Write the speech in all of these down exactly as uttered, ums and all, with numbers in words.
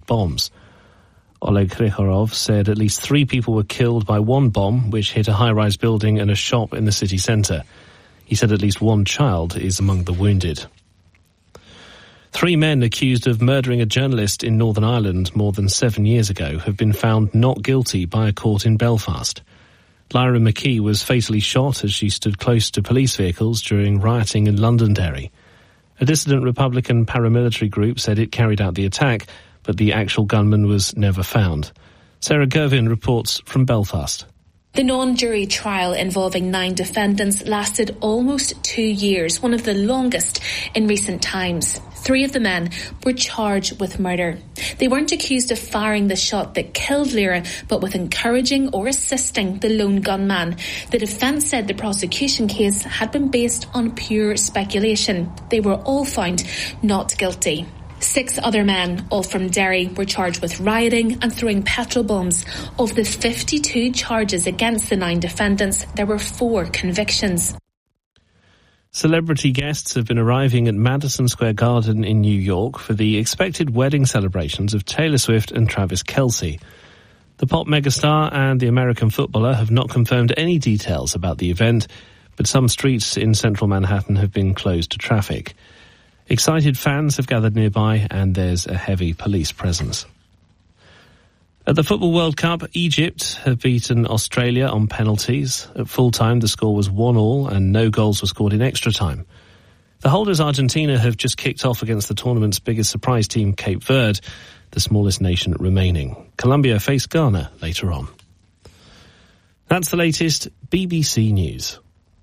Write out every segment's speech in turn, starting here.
bombs. Oleg Krychorov said at least three people were killed by one bomb, which hit a high-rise building and a shop in the city centre. He said at least one child is among the wounded. Three men accused of murdering a journalist in Northern Ireland more than seven years ago have been found not guilty by a court in Belfast. Lyra McKee was fatally shot as she stood close to police vehicles during rioting in Londonderry. A dissident Republican paramilitary group said it carried out the attack, but the actual gunman was never found. Sarah Gervin reports from Belfast. The non-jury trial involving nine defendants lasted almost two years, one of the longest in recent times. Three of the men were charged with murder. They weren't accused of firing the shot that killed Lyra, but with encouraging or assisting the lone gunman. The defence said the prosecution case had been based on pure speculation. They were all found not guilty. Six other men, all from Derry, were charged with rioting and throwing petrol bombs. Of the fifty-two charges against the nine defendants, there were four convictions. Celebrity guests have been arriving at Madison Square Garden in New York for the expected wedding celebrations of Taylor Swift and Travis Kelce. The pop megastar and the American footballer have not confirmed any details about the event, but some streets in central Manhattan have been closed to traffic. Excited fans have gathered nearby and there's a heavy police presence. At the Football World Cup, Egypt have beaten Australia on penalties. At full time, the score was one all and no goals were scored in extra time. The holders Argentina have just kicked off against the tournament's biggest surprise team, Cape Verde, the smallest nation remaining. Colombia face Ghana later on. That's the latest B B C News.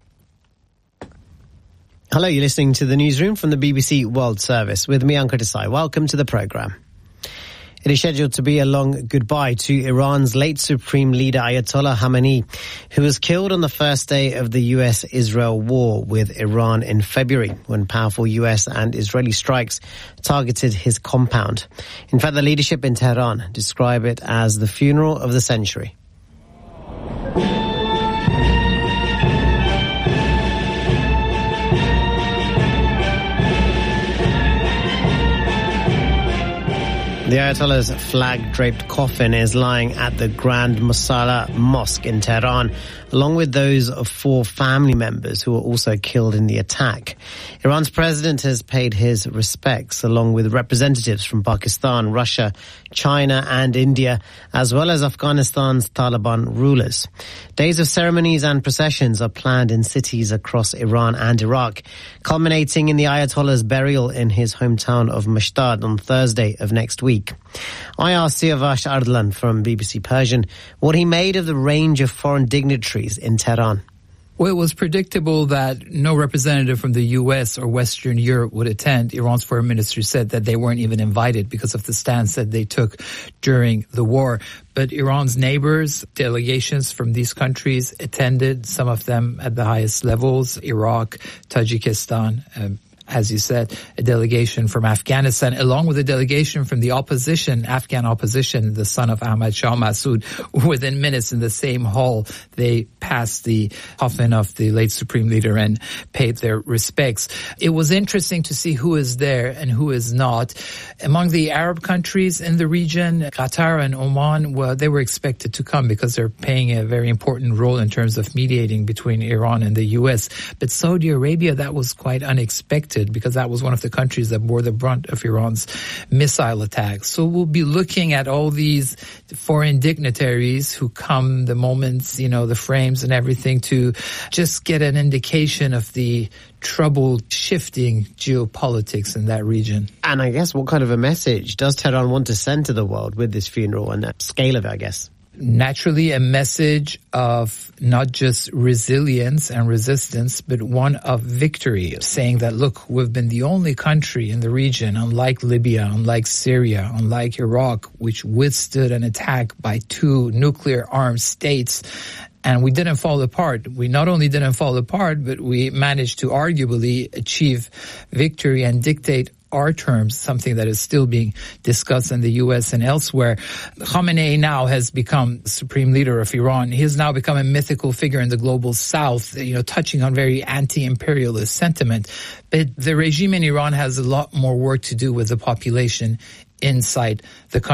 Hello, you're listening to the newsroom from the B B C World Service with me, Ankur Desai. Welcome to the programme. It is scheduled to be a long goodbye to Iran's late Supreme Leader Ayatollah Khamenei, who was killed on the first day of the U S Israel war with Iran in February, when powerful U S and Israeli strikes targeted his compound. In fact, the leadership in Tehran describe it as the funeral of the century. The Ayatollah's flag-draped coffin is lying at the Grand Mosalla Mosque in Tehran, along with those of four family members who were also killed in the attack. Iran's president has paid his respects, along with representatives from Pakistan, Russia, China and India, as well as Afghanistan's Taliban rulers. Days of ceremonies and processions are planned in cities across Iran and Iraq, culminating in the Ayatollah's burial in his hometown of Mashtad on Thursday of next week. I asked Siavash Ardlan from B B C Persian what he made of the range of foreign dignitaries in Tehran. Well, it was predictable that no representative from the U S or Western Europe would attend. Iran's foreign minister said that they weren't even invited because of the stance that they took during the war. But Iran's neighbors, delegations from these countries attended, some of them at the highest levels, Iraq, Tajikistan, um, as you said, a delegation from Afghanistan, along with a delegation from the opposition, Afghan opposition, the son of Ahmad Shah Massoud. Within minutes in the same hall, they passed the coffin of the late Supreme Leader and paid their respects. It was interesting to see who is there and who is not. Among the Arab countries in the region, Qatar and Oman, well, they were expected to come because they're playing a very important role in terms of mediating between Iran and the U S. But Saudi Arabia, that was quite unexpected, because that was one of the countries that bore the brunt of Iran's missile attacks. So we'll be looking at all these foreign dignitaries who come the moments, you know, the frames and everything, to just get an indication of the troubled, shifting geopolitics in that region. And I guess what kind of a message does Tehran want to send to the world with this funeral and the scale of it, I guess? Naturally, a message of not just resilience and resistance, but one of victory, saying that, look, we've been the only country in the region, unlike Libya, unlike Syria, unlike Iraq, which withstood an attack by two nuclear-armed states. And we didn't fall apart. We not only didn't fall apart, but we managed to arguably achieve victory and dictate our terms, something that is still being discussed in the U S and elsewhere. Khamenei now has become supreme leader of Iran. He has now become a mythical figure in the global south, you know, touching on very anti-imperialist sentiment. But the regime in Iran has a lot more work to do with the population inside the country.